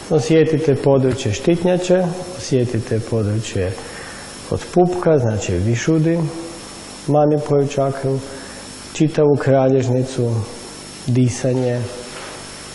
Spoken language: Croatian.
Osjetite područje štitnjače, osjetite područje od pupka, znači višudi, manipur čakru, čitavu kralježnicu, disanje,